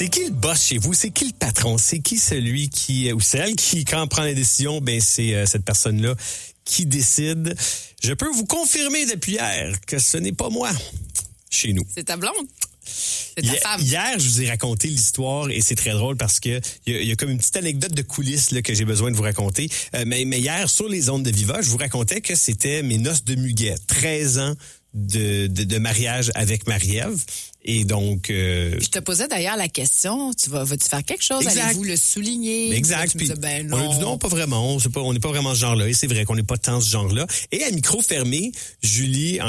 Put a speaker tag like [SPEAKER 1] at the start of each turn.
[SPEAKER 1] C'est qui le boss chez vous? C'est qui le patron? C'est qui celui qui, ou celle qui, quand on prend les décisions, c'est cette personne-là qui décide. Je peux vous confirmer depuis hier que ce n'est pas moi chez nous.
[SPEAKER 2] C'est ta blonde? C'est ta femme?
[SPEAKER 1] Hier, je vous ai raconté l'histoire et c'est très drôle parce que il y a comme une petite anecdote de coulisses là, que j'ai besoin de vous raconter. Mais hier, sur les ondes de Viva, je vous racontais que c'était mes noces de muguet. 13 ans de mariage avec Marie-Ève. Et donc...
[SPEAKER 2] Je te posais d'ailleurs la question, vas-tu faire quelque chose?
[SPEAKER 1] Exact.
[SPEAKER 2] Allez-vous le souligner?
[SPEAKER 1] Exact.
[SPEAKER 2] Puis,
[SPEAKER 1] non. On a dit non, pas vraiment. On n'est pas vraiment ce genre-là. Et c'est vrai qu'on n'est pas tant ce genre-là. Et à micro fermé, Julie,